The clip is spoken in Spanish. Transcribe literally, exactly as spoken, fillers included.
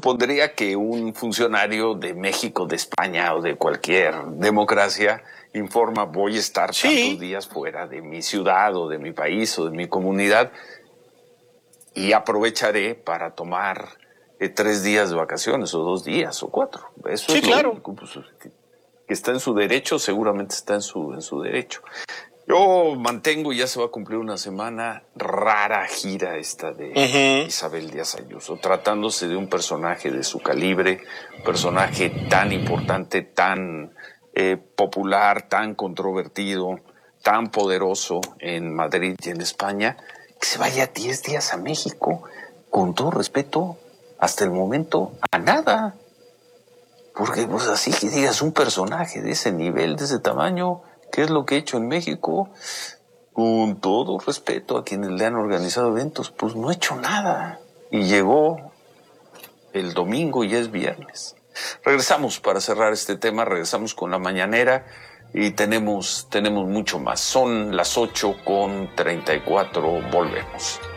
supondría que un funcionario de México, de España o de cualquier democracia informa, voy a estar Sí. tantos días fuera de mi ciudad o de mi país o de mi comunidad y aprovecharé para tomar eh, tres días de vacaciones o dos días o cuatro. Eso Sí, es lo claro. único, pues, que, que está en su derecho, seguramente está en su, en su derecho. Yo mantengo, ya se va a cumplir una semana, rara gira esta de Uh-huh. Isabel Díaz Ayuso, tratándose de un personaje de su calibre, personaje tan importante, tan eh, popular, tan controvertido, tan poderoso en Madrid y en España, que se vaya diez días a México, con todo respeto, hasta el momento, a nada. Porque pues así que digas un personaje de ese nivel, de ese tamaño, ¿qué es lo que he hecho en México? Con todo respeto a quienes le han organizado eventos, pues no he hecho nada. Y llegó el domingo y es viernes. Regresamos para cerrar este tema, regresamos con la mañanera y tenemos, tenemos mucho más. Son las ocho con treinta y cuatro, volvemos.